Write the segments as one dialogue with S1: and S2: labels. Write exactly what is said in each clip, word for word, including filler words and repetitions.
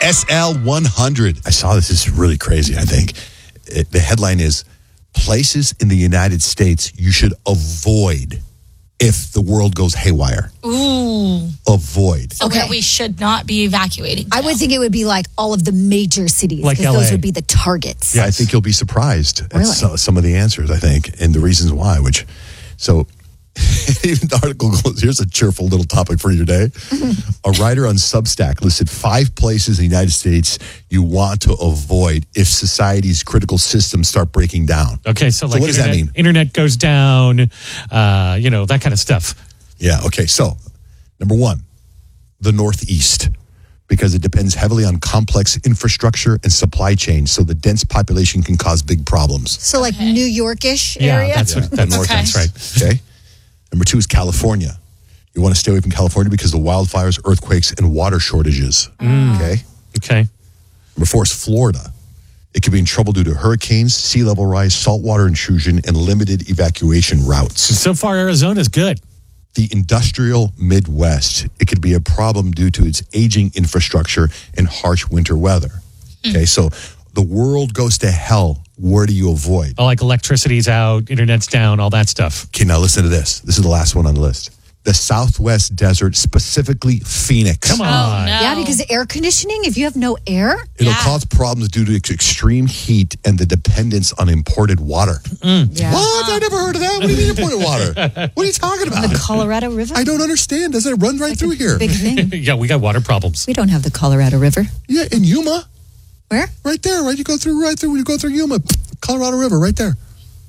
S1: S L one hundred. I saw this. This is really crazy, I think. It, the headline is, places in the United States you should avoid if the world goes haywire.
S2: Ooh.
S1: Avoid.
S2: So
S3: Okay.
S2: where we should not be evacuating.
S3: I would think it would be like all of the major cities.
S4: Like
S3: because
S4: L A.
S3: those would be the targets.
S1: Yeah, I think you'll be surprised at
S3: Really?
S1: so, some of the answers, I think, and the reasons why, which, so... Even the article goes, here's a cheerful little topic for your day. A writer on Substack listed five places in the United States you want to avoid if society's critical systems start breaking down.
S4: Okay, so like
S1: what does
S4: internet,
S1: that mean?
S4: internet goes down, uh, you know, that kind of stuff.
S1: Yeah, okay. So, number one, the Northeast, because it depends heavily on complex infrastructure and supply chains, so the dense population can cause big problems.
S3: So like
S2: Okay.
S3: New Yorkish
S4: Yeah,
S3: area.
S4: that's what
S1: the
S4: that's,
S1: North,
S2: Okay.
S4: that's right.
S1: Okay? Number two is California. You want to stay away from California because of the wildfires, earthquakes, and water shortages. Okay?
S4: Okay.
S1: Number four is Florida. It could be in trouble due to hurricanes, sea level rise, saltwater intrusion, and limited evacuation routes.
S4: So far, Arizona's good.
S1: The industrial Midwest. It could be a problem due to its aging infrastructure and harsh winter weather. Okay, so the world goes to hell. Where do you avoid?
S4: Oh, like electricity's out, internet's down, all that stuff.
S1: Okay, now listen to this. This is the last one on the list. The Southwest Desert, specifically Phoenix.
S4: Come on.
S2: Oh, no.
S3: Yeah, because air conditioning, if you have no air,
S1: It'll
S2: Yeah.
S1: cause problems due to ex- extreme heat and the dependence on imported water.
S3: yeah.
S1: What? I never heard of that. What do you mean imported water? What are you talking about?
S3: The Colorado River.
S1: I don't understand. Doesn't it run right through here?
S3: Big thing.
S4: Yeah, we got water problems.
S3: We don't have the Colorado River.
S1: Yeah, in Yuma.
S3: Where?
S1: Right there, right? You go through right through when you go through Yuma. Colorado River, right there.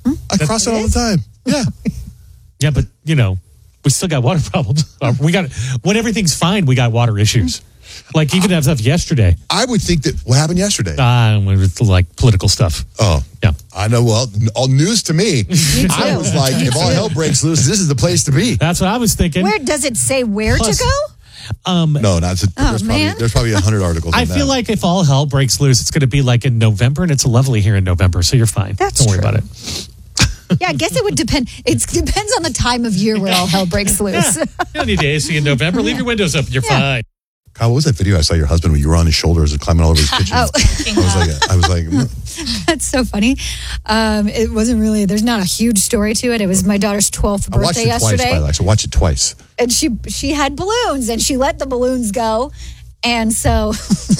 S1: I cross it all the time. Yeah.
S4: Yeah, but, you know, we still got water problems. Uh, we got when everything's fine, we got water issues. Like even that stuff yesterday.
S1: I would think that what happened yesterday.
S4: Uh, with like political stuff.
S1: Oh,
S4: Yeah.
S1: I know. Well, n- all news to me. I was like, if all hell breaks loose, this is the place to be.
S4: That's what I was thinking.
S3: Where does it say where
S4: Plus-
S3: to go?
S4: Um,
S1: No, not. There's, probably,
S3: man.
S1: there's probably a hundred articles.
S4: I
S1: on
S4: feel
S1: that.
S4: like if all hell breaks loose, it's going to be like in November, and it's lovely here in November, so you're fine.
S3: That's
S4: Don't worry
S3: true.
S4: about it.
S3: Yeah, I guess it would depend. It depends on the time of year where all hell breaks loose.
S4: You don't need to A C in November. Leave your windows open. You're
S3: Yeah.
S4: fine.
S1: Kyle, what was that video I saw your husband when you were on his shoulders and climbing all over his kitchen?
S3: Oh.
S1: I was like, I was like, mm.
S3: That's so funny. Um, it wasn't really. There's not a huge story to it. It was my daughter's twelfth
S1: I watched
S3: birthday
S1: it twice,
S3: yesterday,
S1: by the way. So watch it twice.
S3: and she she had balloons, and she let the balloons go, and so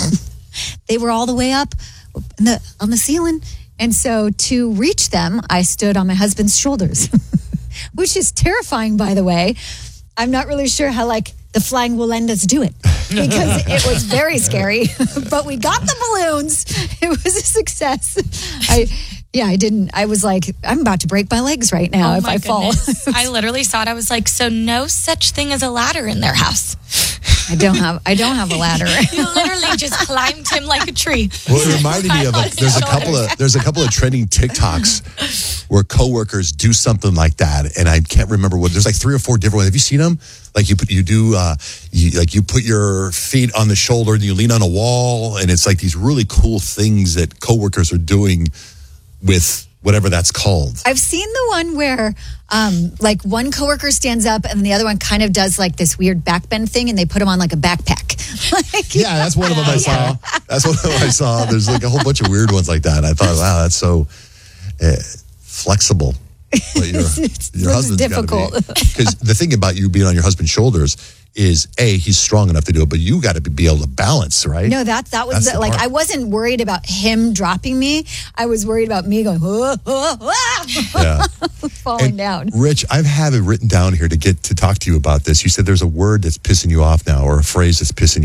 S3: they were all the way up in the, on the ceiling. And so to reach them, I stood on my husband's shoulders, which is terrifying, by the way. I'm not really sure how like the flying Walendas do it because it was very scary. But we got the balloons. It was a success. I yeah, I didn't. I was like, I'm about to break my legs right now
S2: Oh
S3: if
S2: my
S3: I fall.
S2: goodness. I literally saw it. I was like, so no such thing as a ladder in their house.
S3: I don't have. I don't have a ladder.
S2: You literally just climbed him like a tree.
S1: Well, it reminded me of a, there's a couple of there's a couple of trending TikToks where coworkers do something like that, and I can't remember what. There's like three or four different ones. Have you seen them? Like you put you do uh, you, like you put your feet on the shoulder and you lean on a wall, and it's like these really cool things that coworkers are doing with whatever that's called.
S3: I've seen the one where, um, like one coworker stands up and the other one kind of does like this weird backbend thing, and they put him on like a backpack. like,
S1: Yeah, that's one of them I saw. That's one of them I saw. There's like a whole bunch of weird ones like that. I thought, wow, that's so uh, flexible. But your, your
S3: looks
S1: husband's
S3: difficult.
S1: Because the thing about you being on your husband's shoulders is, A, he's strong enough to do it, but you got to be able to balance, right?
S3: No, that that was
S1: That's
S3: the,
S1: the
S3: like
S1: part.
S3: I wasn't worried about him dropping me. I was worried about me going "Whoa, whoa, whoa,"
S1: Yeah.
S3: falling
S1: And
S3: down.
S1: Rich, I've had it written down here to get to talk to you about this. You said there's a word that's pissing you off now, or a phrase that's pissing you